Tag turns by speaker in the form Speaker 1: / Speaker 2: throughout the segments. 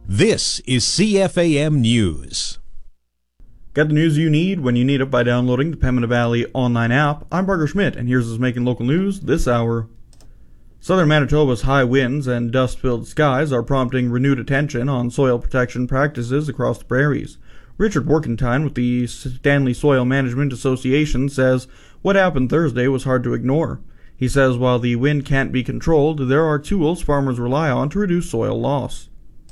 Speaker 1: This is CFAM News.
Speaker 2: Get the news you need when you need it by downloading the Pembina Valley online app. I'm Parker Schmidt, and here's what's making local news this hour. Southern Manitoba's high winds and dust-filled skies are prompting renewed attention on soil protection practices across the prairies. Richard Workentine with the Stanley Soil Management Association says what happened Thursday was hard to ignore. He says while the wind can't be controlled, there are tools farmers rely on to reduce soil loss.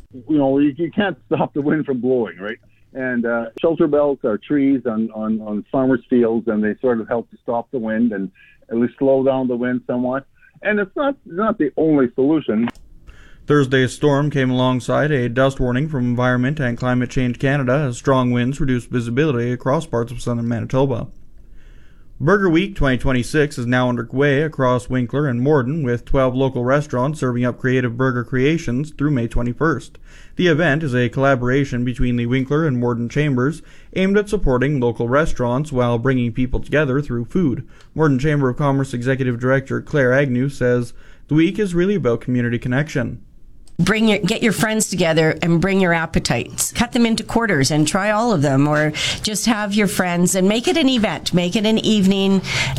Speaker 3: You can't stop the wind from blowing, right? And shelter belts are trees on farmers' fields, and they sort of help to stop the wind and at least slow down the wind somewhat. And it's not the only solution.
Speaker 2: Thursday's storm came alongside a dust warning from Environment and Climate Change Canada as strong winds reduced visibility across parts of southern Manitoba. Burger Week 2026 is now underway across Winkler and Morden, with 12 local restaurants serving up creative burger creations through May 21st. The event is a collaboration between the Winkler and Morden chambers aimed at supporting local restaurants while bringing people together through food. Morden Chamber of Commerce Executive Director Claire Agnew says the week is really about community connection.
Speaker 4: Get your friends together and bring your appetites. Cut them into quarters and try all of them, or just have your friends and make it an event. Make it an evening.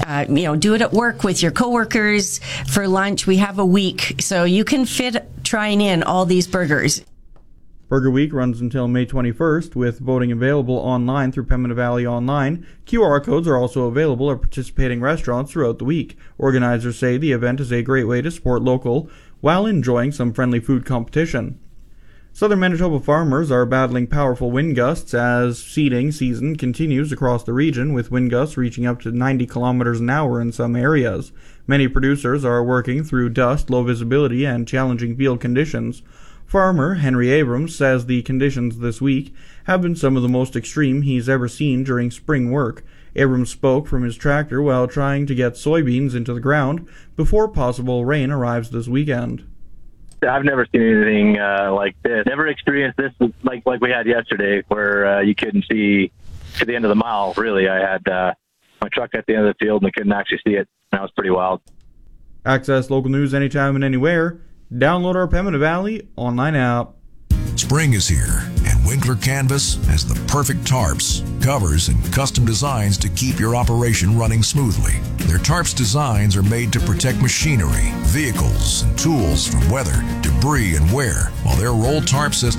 Speaker 4: Do it at work with your coworkers for lunch. We have a week, so you can fit trying in all these burgers.
Speaker 2: Burger Week runs until May 21st, with voting available online through Pembina Valley Online. QR codes are also available at participating restaurants throughout the week. Organizers say the event is a great way to support local while enjoying some friendly food competition. Southern Manitoba farmers are battling powerful wind gusts as seeding season continues across the region, with wind gusts reaching up to 90 kilometers an hour in some areas. Many producers are working through dust, low visibility, and challenging field conditions. Farmer Henry Abrams says the conditions this week have been some of the most extreme he's ever seen during spring work. Abrams spoke from his tractor while trying to get soybeans into the ground before possible rain arrives this weekend.
Speaker 5: I've never seen anything like this. Never experienced this like we had yesterday, where you couldn't see to the end of the mile, really. I had my truck at the end of the field and I couldn't actually see it. That was pretty wild.
Speaker 2: Access local news anytime and anywhere. Download our Pembina Valley online app.
Speaker 6: Spring is here, and Winkler Canvas has the perfect tarps, covers, and custom designs to keep your operation running smoothly. Their tarps designs are made to protect machinery, vehicles, and tools from weather, debris, and wear, while their roll tarp system